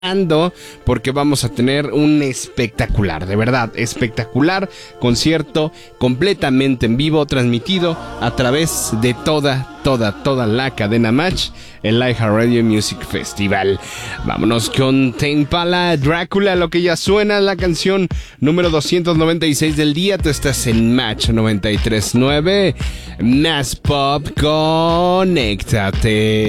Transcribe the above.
porque vamos a tener un espectacular, de verdad, espectacular concierto completamente en vivo, transmitido a través de toda la cadena Match, el iHeartRadio Music Festival. Vámonos con Tame Impala, Drácula, lo que ya suena, la canción número 296 del día. Tú estás en Match 93.9, Más Pop, conéctate.